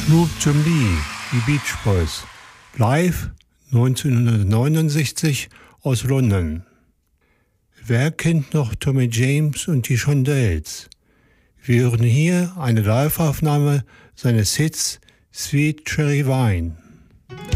Snoop Lee, die Beach Boys, live 1969 aus London. Wer kennt noch Tommy James und die Shondells? Wir hören hier eine Live-Aufnahme seines Hits Sweet Cherry Wine.